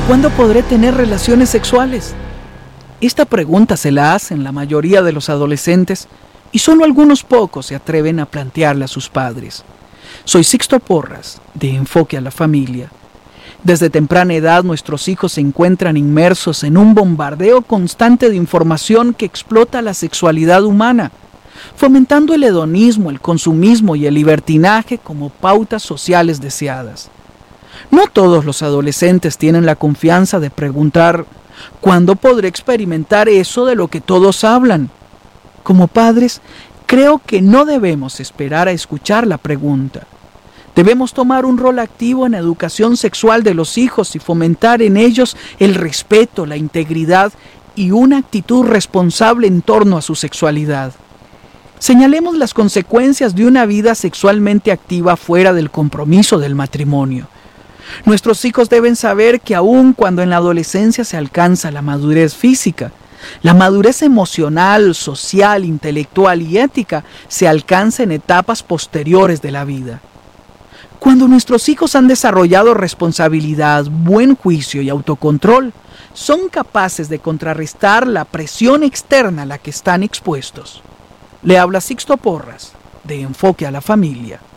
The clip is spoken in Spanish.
¿Cuándo podré tener relaciones sexuales? Esta pregunta se la hacen la mayoría de los adolescentes y solo algunos pocos se atreven a plantearla a sus padres. Soy Sixto Porras, de Enfoque a la Familia. Desde temprana edad nuestros hijos se encuentran inmersos en un bombardeo constante de información que explota la sexualidad humana, fomentando el hedonismo, el consumismo y el libertinaje como pautas sociales deseadas. No todos los adolescentes tienen la confianza de preguntar ¿cuándo podré experimentar eso de lo que todos hablan? Como padres, creo que no debemos esperar a escuchar la pregunta. Debemos tomar un rol activo en la educación sexual de los hijos y fomentar en ellos el respeto, la integridad y una actitud responsable en torno a su sexualidad. Señalemos las consecuencias de una vida sexualmente activa fuera del compromiso del matrimonio. Nuestros hijos deben saber que aun cuando en la adolescencia se alcanza la madurez física, la madurez emocional, social, intelectual y ética se alcanza en etapas posteriores de la vida. Cuando nuestros hijos han desarrollado responsabilidad, buen juicio y autocontrol, son capaces de contrarrestar la presión externa a la que están expuestos. Le habla Sixto Porras, de Enfoque a la Familia.